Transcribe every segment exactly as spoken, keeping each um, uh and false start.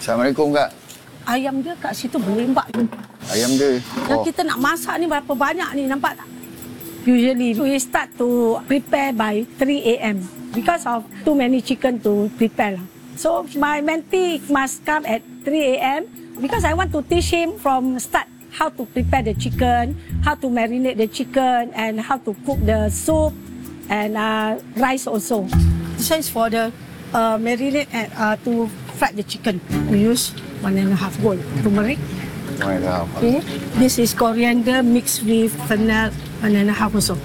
Assalamualaikum, Kak. Ayam dia kat situ berlembak tu. Ayam dia. Yang Oh, kita nak masak ni berapa banyak ni, nampak tak? Usually we start to prepare by three A M because of too many chicken to prepare lah. So my mentee must come at three A M because I want to teach him from start how to prepare the chicken, how to marinate the chicken, and how to cook the soup and uh, rice also. This one is for the uh, marinate and uh, to fry the chicken. We use one and a half bowl turmeric. one and a half. Okay. This is coriander mixed with fennel, one and a half also.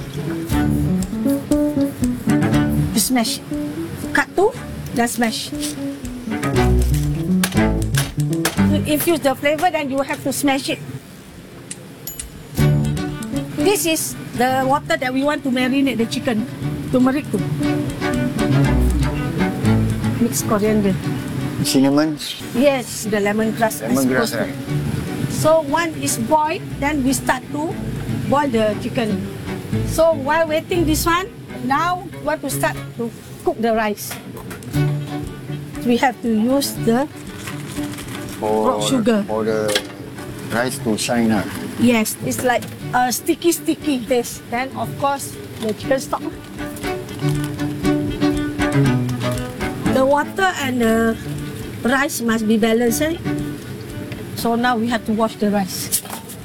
You smash. Cut two, then smash. To infuse the flavor, then you have to smash it. This is the water that we want to marinate the chicken. Turmeric too. Mix coriander. Cinnamon. Yes, the lemongrass. Lemongrass, I suppose. right? So one is boiled, then we start to boil the chicken. So while waiting this one, now we want to start to cook the rice. We have to use the For, Rock sugar. For the rice to shine. Lah. yes, it's like a sticky sticky taste. Then of course the chicken stock. The water and the rice must be balanced. Eh? So now we have to wash the rice.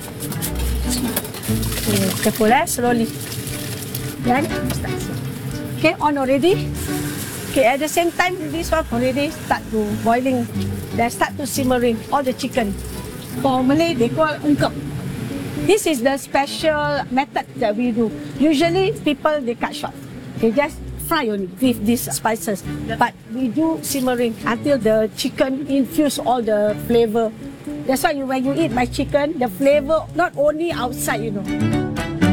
Okay, careful, eh? Slowly. Then, okay, on already. Okay, at the same time, this one already start to boiling. Then start to simmering, all the chicken. For Malay, they call ungkep. This is the special method that we do. Usually, people, they cut short. They just fry only with these spices. But we do simmering until the chicken infuse all the flavor. That's why you, when you eat my chicken, the flavor not only outside, you know.